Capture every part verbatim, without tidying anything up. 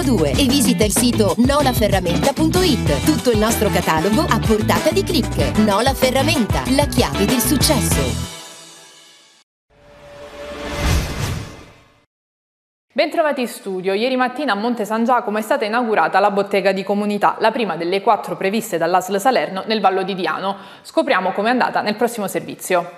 due e visita il sito nolaferramenta punto it. Tutto il nostro catalogo a portata di click. Nola Ferramenta, la chiave del successo. Bentrovati in studio. Ieri mattina a Monte San Giacomo è stata inaugurata la bottega di comunità, la prima delle quattro previste dall'A S L Salerno nel Vallo di Diano. Scopriamo com'è andata nel prossimo servizio.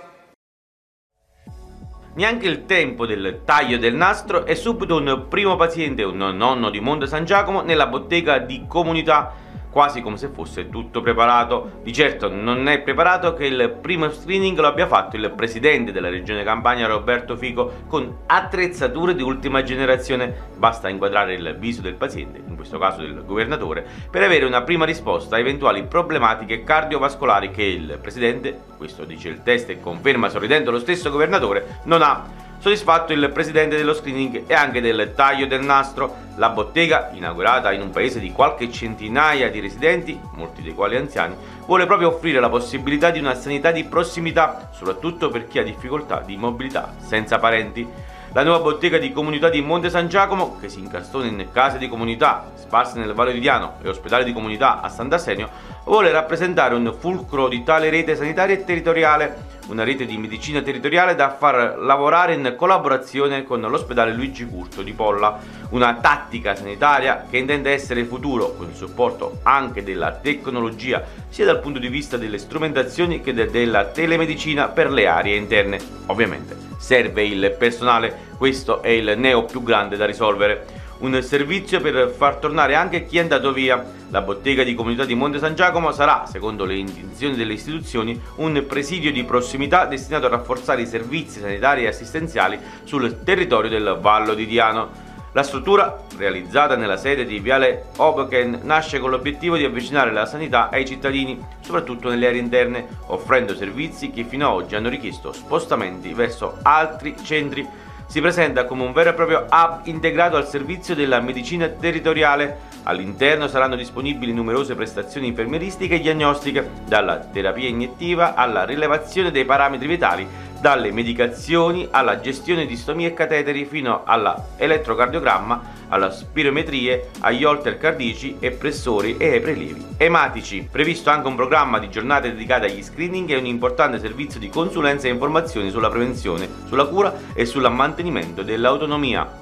Neanche il tempo del taglio del nastro e subito un primo paziente, un nonno di Monte San Giacomo, nella bottega di comunità, quasi come se fosse tutto preparato. Di certo non è preparato che il primo screening lo abbia fatto il presidente della regione Campania Roberto Fico con attrezzature di ultima generazione. Basta inquadrare il viso del paziente, in questo caso del governatore, per avere una prima risposta a eventuali problematiche cardiovascolari che il presidente, questo dice il test e conferma sorridendo lo stesso governatore, non ha. Soddisfatto il presidente dello screening e anche del taglio del nastro, la bottega, inaugurata in un paese di qualche centinaia di residenti, molti dei quali anziani, vuole proprio offrire la possibilità di una sanità di prossimità, soprattutto per chi ha difficoltà di mobilità senza parenti. La nuova bottega di comunità di Monte San Giacomo, che si incastona in case di comunità sparse nel Vallo di Diano e ospedale di comunità a Sant'Arsenio, vuole rappresentare un fulcro di tale rete sanitaria e territoriale, una rete di medicina territoriale da far lavorare in collaborazione con l'ospedale Luigi Curto di Polla, una tattica sanitaria che intende essere futuro con il supporto anche della tecnologia sia dal punto di vista delle strumentazioni che della telemedicina per le aree interne. Ovviamente serve il personale, questo è il neo più grande da risolvere. Un servizio per far tornare anche chi è andato via. La bottega di comunità di Monte San Giacomo sarà, secondo le intenzioni delle istituzioni, un presidio di prossimità destinato a rafforzare i servizi sanitari e assistenziali sul territorio del Vallo di Diano. La struttura, realizzata nella sede di Viale Hoboken, nasce con l'obiettivo di avvicinare la sanità ai cittadini, soprattutto nelle aree interne, offrendo servizi che fino ad oggi hanno richiesto spostamenti verso altri centri. Si presenta come un vero e proprio hub integrato al servizio della medicina territoriale. All'interno saranno disponibili numerose prestazioni infermieristiche e diagnostiche, dalla terapia iniettiva alla rilevazione dei parametri vitali, dalle medicazioni alla gestione di stomie e cateteri fino all'elettrocardiogramma, alla spirometrie, agli holter cardici e pressori e ai prelievi ematici. Previsto anche un programma di giornate dedicate agli screening e un importante servizio di consulenza e informazioni sulla prevenzione, sulla cura e sul mantenimento dell'autonomia.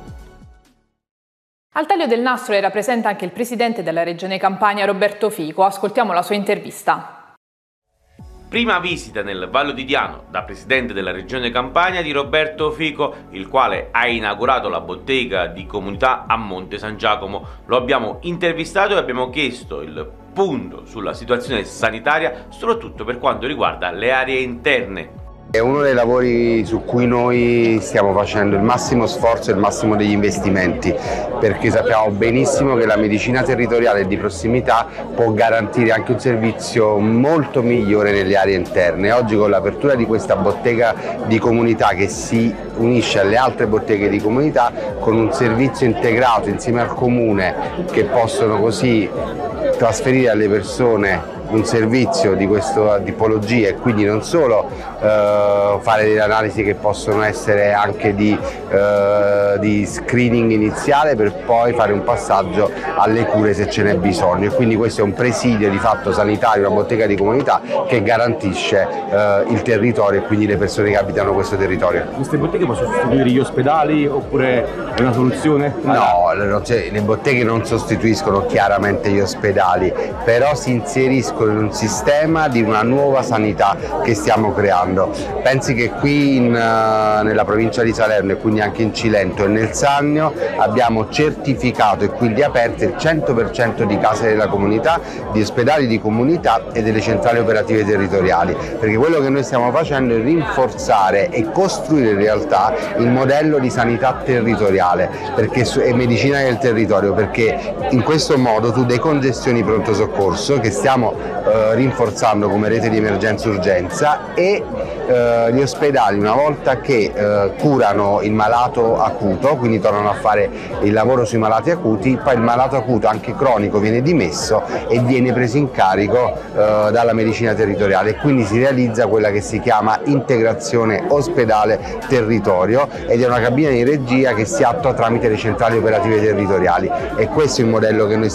Al taglio del nastro era presente anche il presidente della regione Campania Roberto Fico. Ascoltiamo la sua intervista. Prima visita nel Vallo di Diano da presidente della regione Campania di Roberto Fico, il quale ha inaugurato la bottega di comunità a Monte San Giacomo. Lo abbiamo intervistato e abbiamo chiesto il punto sulla situazione sanitaria, soprattutto per quanto riguarda le aree interne. È uno dei lavori su cui noi stiamo facendo il massimo sforzo e il massimo degli investimenti, perché sappiamo benissimo che la medicina territoriale e di prossimità può garantire anche un servizio molto migliore nelle aree interne. Oggi, con l'apertura di questa bottega di comunità che si unisce alle altre botteghe di comunità con un servizio integrato insieme al comune, che possono così trasferire alle persone un servizio di questa tipologia e quindi non solo eh, fare delle analisi che possono essere anche di, eh, di screening iniziale per poi fare un passaggio alle cure se ce n'è bisogno, e quindi questo è un presidio di fatto sanitario, una bottega di comunità che garantisce eh, il territorio e quindi le persone che abitano questo territorio. Queste botteghe possono sostituire gli ospedali oppure è una soluzione? No, le botteghe non sostituiscono chiaramente gli ospedali, però si inseriscono in un sistema di una nuova sanità che stiamo creando. Pensi che qui in, uh, nella provincia di Salerno e quindi anche in Cilento e nel Sannio abbiamo certificato e quindi aperto il cento per cento di case della comunità, di ospedali di comunità e delle centrali operative territoriali, perché quello che noi stiamo facendo è rinforzare e costruire in realtà il modello di sanità territoriale perché, e medicina del territorio, perché in questo modo tu decongestioni pronto soccorso che stiamo eh, rinforzando come rete di emergenza urgenza, e eh, gli ospedali, una volta che eh, curano il malato acuto, quindi tornano a fare il lavoro sui malati acuti, poi il malato acuto anche cronico viene dimesso e viene preso in carico eh, dalla medicina territoriale, e quindi si realizza quella che si chiama integrazione ospedale-territorio, ed è una cabina di regia che si attua tramite le centrali operative territoriali, e questo è il modello che noi